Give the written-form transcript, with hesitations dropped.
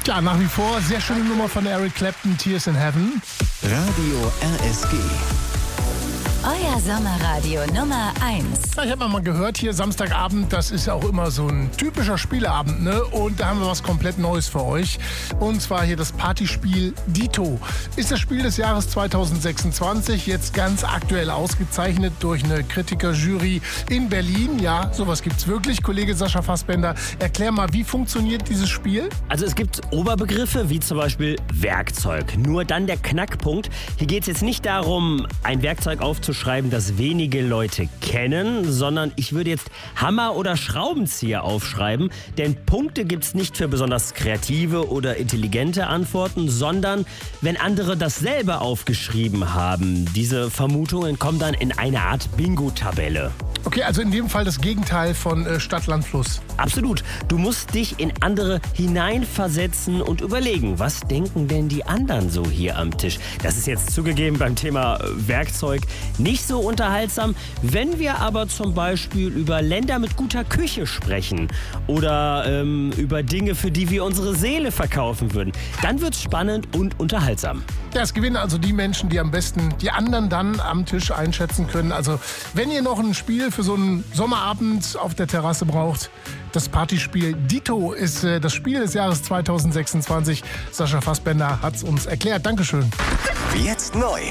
Ja, nach wie vor sehr schöne Nummer von Eric Clapton, Tears in Heaven. Radio RSG. Euer Sommerradio Nummer 1. Ich habe mal gehört, hier Samstagabend, das ist ja auch immer so ein typischer Spieleabend, ne? Und da haben wir was komplett Neues für euch. Und zwar hier das Partyspiel Dito. Ist das Spiel des Jahres 2026, jetzt ganz aktuell ausgezeichnet durch eine Kritikerjury in Berlin. Ja, sowas gibt's wirklich. Kollege Sascha Fassbender, erklär mal, wie funktioniert dieses Spiel? Also es gibt Oberbegriffe wie zum Beispiel Werkzeug. Nur dann der Knackpunkt. Hier geht es jetzt nicht darum, ein Werkzeug aufzuschreiben, das wenige Leute kennen, sondern ich würde jetzt Hammer oder Schraubenzieher aufschreiben, denn Punkte gibt es nicht für besonders kreative oder intelligente Antworten, sondern wenn andere dasselbe aufgeschrieben haben. Diese Vermutungen kommen dann in eine Art Bingo-Tabelle. Okay, also in dem Fall das Gegenteil von Stadt, Land, Fluss. Absolut. Du musst dich in andere hineinversetzen und überlegen, was denken denn die anderen so hier am Tisch? Das ist jetzt zugegeben beim Thema Werkzeug nicht so unterhaltsam. Wenn wir aber zum Beispiel über Länder mit guter Küche sprechen oder über Dinge, für die wir unsere Seele verkaufen würden, dann wird's spannend und unterhaltsam. Ja, es gewinnen also die Menschen, die am besten die anderen dann am Tisch einschätzen können. Also wenn ihr noch ein Spiel für so einen Sommerabend auf der Terrasse braucht, das Partyspiel Dito ist das Spiel des Jahres 2026. Sascha Fassbender hat es uns erklärt. Dankeschön. Jetzt neu.